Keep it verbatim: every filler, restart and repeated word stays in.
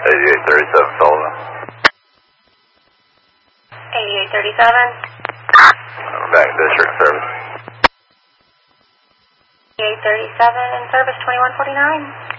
eighty-eight thirty-seven Sullivan. eighty-eight thirty-seven. We're back in district service. eighty-eight thirty-seven in service twenty-one forty-nine.